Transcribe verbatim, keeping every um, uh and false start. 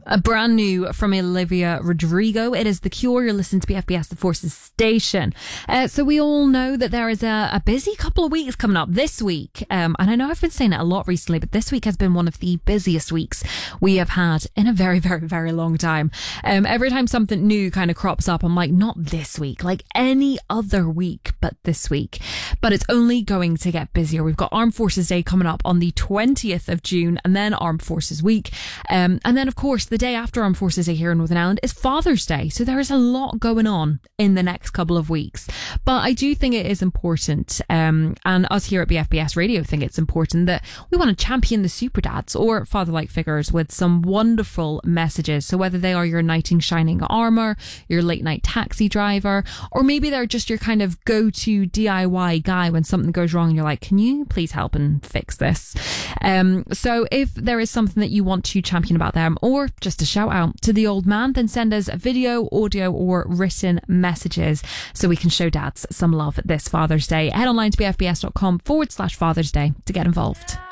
A brand new from Olivia Rodrigo. It is The Cure. You're listening to B F B S The Forces station. Uh, so we all know that there is a, a busy couple of weeks coming up this week. Um, and I know I've been saying it a lot recently, but this week has been one of the busiest weeks we have had in a very, very, very long time. Um, every time something new kind of crops up, I'm like, not this week, like any other week, but this week. But it's only going to get busier. We've got Armed Forces Day coming up on the twentieth of June, and then Armed Forces Week. Um, and then, of course, the day after Armed Forces Day here in Northern Ireland is Father's Day. So there is a lot going on in the next couple of weeks. But I do think it is important, um, and us here at B F B S Radio think it's important that we want to champion the super dads or father-like figures with some wonderful messages. So whether they are your knight in shining armour, your late night taxi driver, or maybe they're just your kind of go-to D I Y guy when something goes wrong and you're like, can you please help and fix this? Um, so if there is something that you want to champion about them, or just a shout out to the old man, then send us video, audio or written messages so we can show dads some love this Father's Day. Head online to bfbs.com forward slash Father's Day to get involved.